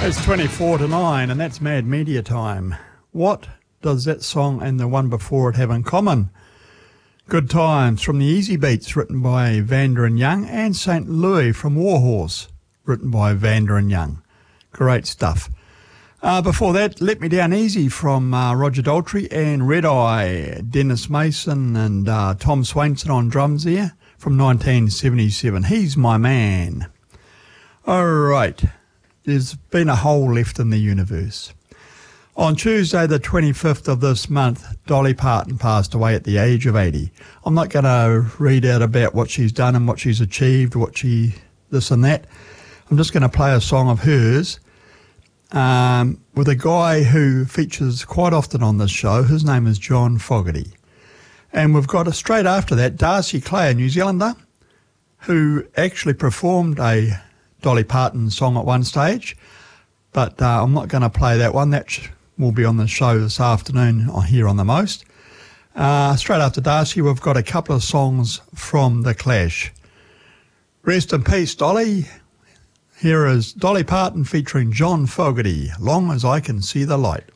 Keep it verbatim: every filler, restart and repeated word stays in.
It's twenty-four to nine, and that's Mad Media time. What does that song and the one before it have in common? Good Times from the Easy Beats, written by Vanda and Young, and Saint Louis from Warhorse, written by Vanda and Young. Great stuff. Uh, before that, Let Me Down Easy from uh, Roger Daltrey and Red Eye, Dennis Mason and uh, Tom Swainson on drums there from nineteen seventy-seven. He's my man. All right. There's been a hole left in the universe. On Tuesday, the twenty-fifth of this month, Dolly Parton passed away at the age of eighty. I'm not going to read out about what she's done and what she's achieved, what she, this and that. I'm just going to play a song of hers um, with a guy who features quite often on this show. His name is John Fogerty. And we've got a, straight after that, Darcy Clay, a New Zealander, who actually performed a Dolly Parton song at one stage, but uh, I'm not going to play that one. That will be on the show this afternoon here on The Most. Uh, straight after Darcy, we've got a couple of songs from The Clash. Rest in peace, Dolly. Here is Dolly Parton featuring John Fogerty, Long As I Can See the Light.